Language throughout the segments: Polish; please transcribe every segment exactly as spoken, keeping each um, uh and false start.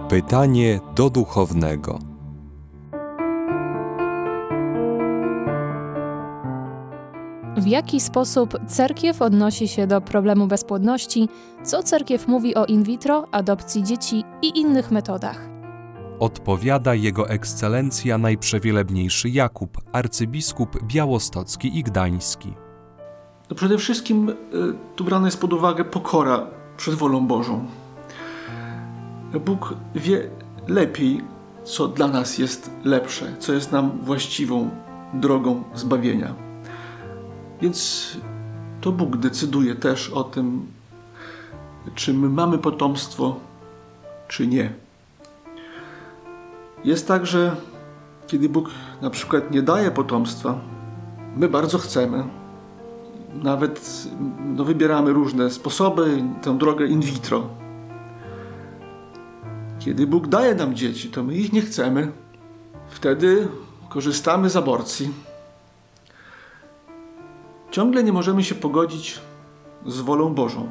Pytanie do duchownego. W jaki sposób cerkiew odnosi się do problemu bezpłodności? Co cerkiew mówi o in vitro, adopcji dzieci i innych metodach? Odpowiada Jego Ekscelencja Najprzewielebniejszy Jakub, arcybiskup białostocki i gdański. No przede wszystkim y, tu brana jest pod uwagę pokora przed wolą Bożą. Bóg wie lepiej, co dla nas jest lepsze, co jest nam właściwą drogą zbawienia. Więc to Bóg decyduje też o tym, czy my mamy potomstwo, czy nie. Jest tak, że kiedy Bóg na przykład nie daje potomstwa, my bardzo chcemy. Nawet no, wybieramy różne sposoby, tę drogę in vitro. Kiedy Bóg daje nam dzieci, to my ich nie chcemy. Wtedy korzystamy z aborcji. Ciągle nie możemy się pogodzić z wolą Bożą.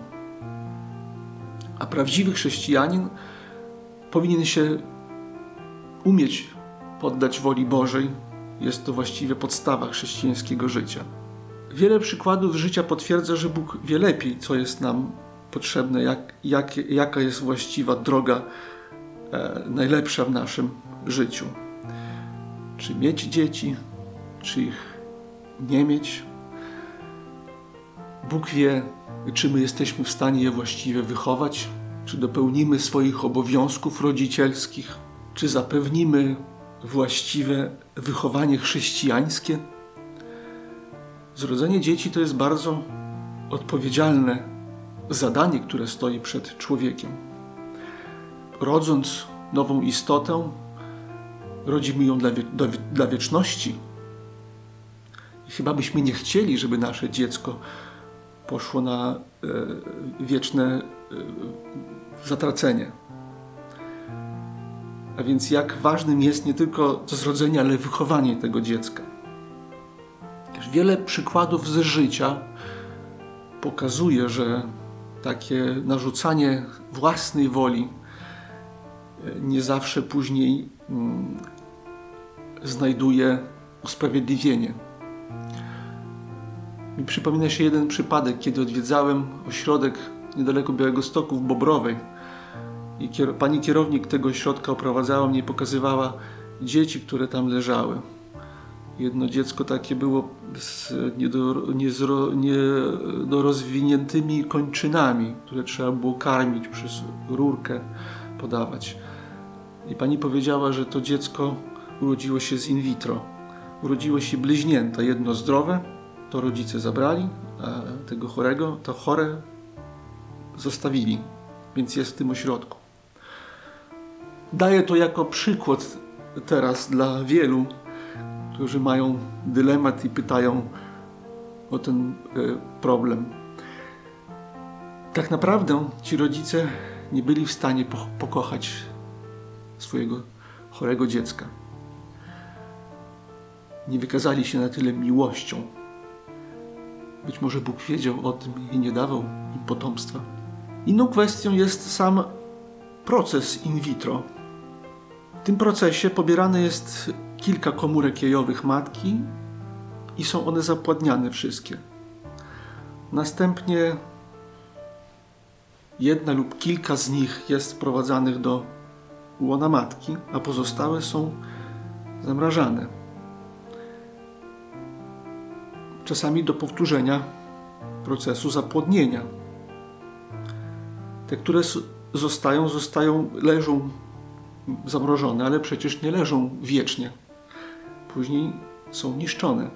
A prawdziwy chrześcijanin powinien się umieć poddać woli Bożej. Jest to właściwie podstawa chrześcijańskiego życia. Wiele przykładów z życia potwierdza, że Bóg wie lepiej, co jest nam potrzebne, jak, jak, jaka jest właściwa droga e, najlepsza w naszym życiu. Czy mieć dzieci, czy ich nie mieć. Bóg wie, czy my jesteśmy w stanie je właściwie wychować, czy dopełnimy swoich obowiązków rodzicielskich, czy zapewnimy właściwe wychowanie chrześcijańskie. Zrodzenie dzieci to jest bardzo odpowiedzialne zadanie, które stoi przed człowiekiem. Rodząc nową istotę, rodzimy ją dla, wie, do, dla wieczności. I chyba byśmy nie chcieli, żeby nasze dziecko poszło na e, wieczne e, zatracenie. A więc jak ważnym jest nie tylko to zrodzenie, ale wychowanie tego dziecka. Wiele przykładów z życia pokazuje, że takie narzucanie własnej woli nie zawsze później mm, znajduje usprawiedliwienie. Mi przypomina się jeden przypadek, kiedy odwiedzałem ośrodek niedaleko Białegostoku w Bobrowej i kier- pani kierownik tego ośrodka oprowadzała mnie i pokazywała dzieci, które tam leżały. Jedno dziecko takie było z niedorozwiniętymi kończynami, które trzeba było karmić przez rurkę, podawać. I pani powiedziała, że to dziecko urodziło się z in vitro. Urodziło się bliźnięta, jedno zdrowe, to rodzice zabrali, a tego chorego, to chore zostawili, więc jest w tym ośrodku. Daję to jako przykład teraz dla wielu, którzy mają dylemat i pytają o ten problem. Tak naprawdę ci rodzice nie byli w stanie pokochać swojego chorego dziecka. Nie wykazali się na tyle miłością. Być może Bóg wiedział o tym i nie dawał im potomstwa. Inną kwestią jest sam proces in vitro. W tym procesie pobierane jest kilka komórek jajowych matki i są one zapładniane wszystkie. Następnie jedna lub kilka z nich jest wprowadzanych do łona matki, a pozostałe są zamrażane. Czasami do powtórzenia procesu zapłodnienia. Te, które zostają, zostają, leżą zamrożone, ale przecież nie leżą wiecznie. Później są niszczone.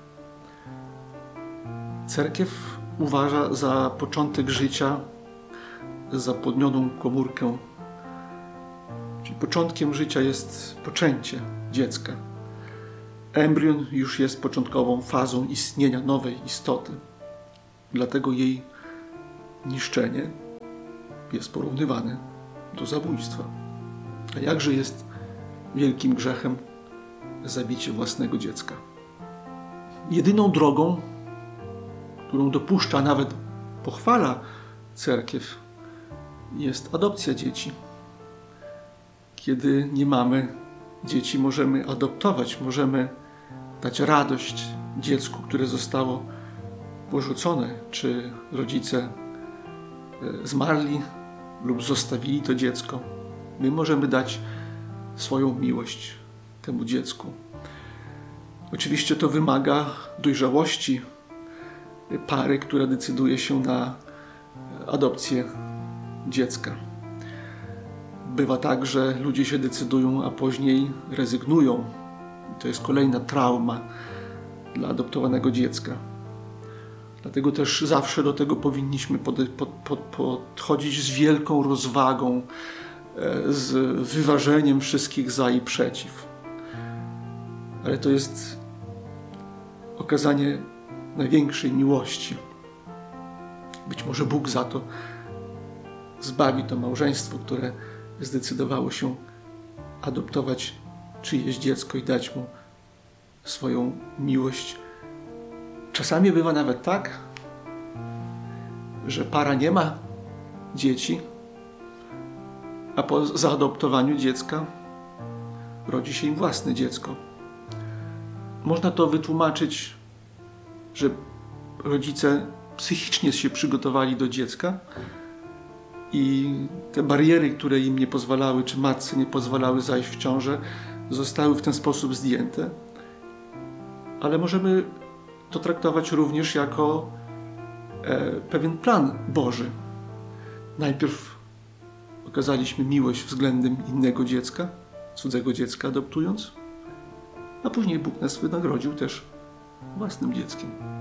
Cerkiew uważa za początek życia zapłodnioną komórkę. Czyli początkiem życia jest poczęcie dziecka. Embrion już jest początkową fazą istnienia nowej istoty. Dlatego jej niszczenie jest porównywane do zabójstwa. A jakże jest wielkim grzechem zabicie własnego dziecka. Jedyną drogą, którą dopuszcza, nawet pochwala cerkiew, jest adopcja dzieci. kiedy nie mamy dzieci, możemy adoptować, możemy dać radość dziecku, które zostało porzucone, czy rodzice zmarli lub zostawili to dziecko. My możemy dać swoją miłość temu dziecku. Oczywiście to wymaga dojrzałości pary, która decyduje się na adopcję dziecka. Bywa tak, że ludzie się decydują, a później rezygnują. To jest kolejna trauma dla adoptowanego dziecka. Dlatego też zawsze do tego powinniśmy pod, pod, pod, podchodzić z wielką rozwagą, z wyważeniem wszystkich za i przeciw. Ale to jest okazanie największej miłości. Być może Bóg za to zbawi to małżeństwo, które zdecydowało się adoptować czyjeś dziecko i dać mu swoją miłość. Czasami bywa nawet tak, że para nie ma dzieci, a po zaadoptowaniu dziecka rodzi się im własne dziecko. Można to wytłumaczyć, że rodzice psychicznie się przygotowali do dziecka i te bariery, które im nie pozwalały, czy matce nie pozwalały zajść w ciążę, zostały w ten sposób zdjęte. Ale możemy to traktować również jako e, pewien plan Boży. Najpierw okazaliśmy miłość względem innego dziecka, cudzego dziecka adoptując, a później Bóg nas wynagrodził też własnym dzieckiem.